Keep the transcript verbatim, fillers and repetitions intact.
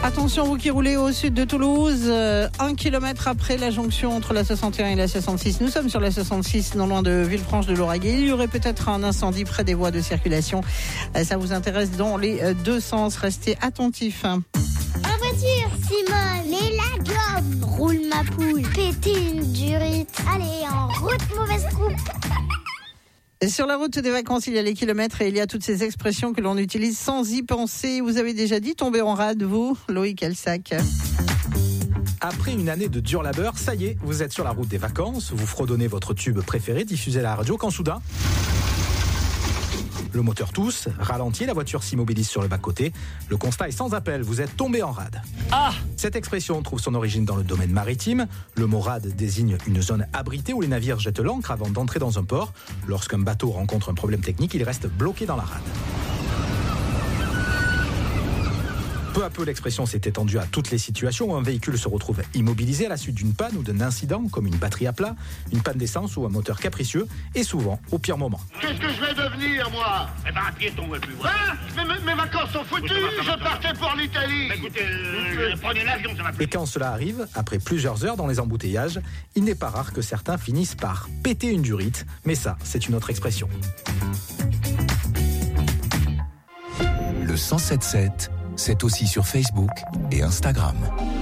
Attention, vous qui roulez au sud de Toulouse, euh, un kilomètre après la jonction entre la soixante et un et la soixante-six. Nous sommes sur la soixante-six, non loin de Villefranche de Lauragais. Il y aurait peut-être un incendie près des voies de circulation. Euh, ça vous intéresse dans les euh, deux sens. Restez attentifs. En voiture, Simone, mets la gomme, roule ma poule, péter une durite. Allez, en route, mauvaise coupe. Sur la route des vacances, il y a les kilomètres et il y a toutes ces expressions que l'on utilise sans y penser. Vous avez déjà dit tomber en rade, vous, Loïc Elsac? Après une année de dur labeur, ça y est, vous êtes sur la route des vacances, vous fredonnez votre tube préféré, diffusé à la radio, quand soudain, le moteur tousse, ralentit, la voiture s'immobilise sur le bas-côté. Le constat est sans appel, vous êtes tombé en rade. Ah ! Cette expression trouve son origine dans le domaine maritime. Le mot rade désigne une zone abritée où les navires jettent l'ancre avant d'entrer dans un port. Lorsqu'un bateau rencontre un problème technique, il reste bloqué dans la rade. Peu à peu, l'expression s'est étendue à toutes les situations où un véhicule se retrouve immobilisé à la suite d'une panne ou d'un incident, comme une batterie à plat, une panne d'essence ou un moteur capricieux, et souvent au pire moment. Qu'est-ce que je vais devenir, moi? Eh ben, un piéton, ouais, plus voilà. Hein? Mais mes, mes vacances sont foutues, je partais pour l'Italie. Écoutez, euh, prenez l'avion, ça va plus. Et quand cela arrive, après plusieurs heures dans les embouteillages, il n'est pas rare que certains finissent par péter une durite, mais ça, c'est une autre expression. Le cent sept sept, c'est aussi sur Facebook et Instagram.